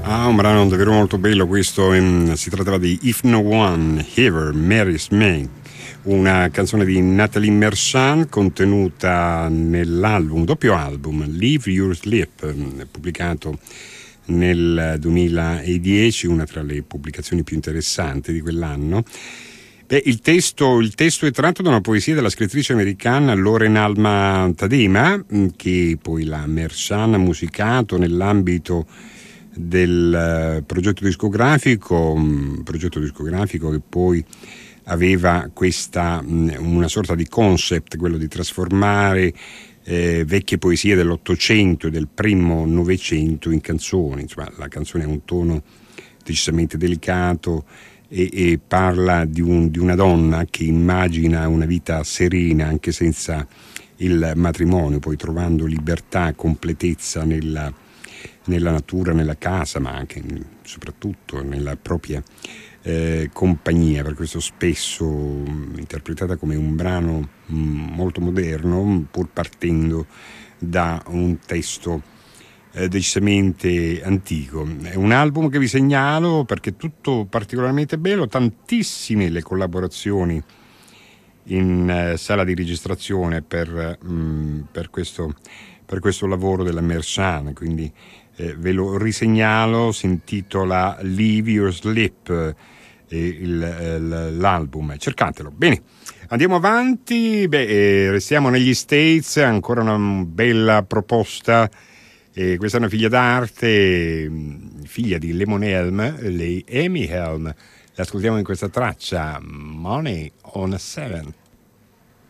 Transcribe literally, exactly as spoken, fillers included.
Ah, un brano davvero molto bello questo, ehm, si trattava di If No One Ever Marries Me, una canzone di Nathalie Merchant contenuta nell'album, doppio album, Live Your Sleep, pubblicato nel duemiladieci, una tra le pubblicazioni più interessanti di quell'anno. Beh, il testo, il testo è tratto da una poesia della scrittrice americana Lauren Alma Tadema, che poi la Merchant ha musicato nell'ambito del progetto discografico, un progetto discografico che poi aveva questa, una sorta di concept, quello di trasformare eh, vecchie poesie dell'Ottocento e del primo Novecento in canzoni. Insomma, la canzone ha un tono decisamente delicato e, e parla di, un, di una donna che immagina una vita serena anche senza il matrimonio, poi trovando libertà, completezza nella, nella natura, nella casa, ma anche soprattutto nella propria eh, compagnia. Per questo spesso mh, interpretata come un brano mh, molto moderno, pur partendo da un testo eh, decisamente antico. È un album che vi segnalo perché è tutto particolarmente bello, tantissime le collaborazioni in eh, sala di registrazione per, mh, per, questo, per questo lavoro della Merchant, quindi eh, ve lo risegnalo. Si intitola Live Your Sleep, eh, il, eh, l'album, cercatelo. Bene, andiamo avanti. Beh, eh, restiamo negli States, ancora una bella proposta. Eh, questa è una figlia d'arte, figlia di Lemon Helm, lei Amy Helm. L'ascoltiamo in questa traccia, Money on a Seven.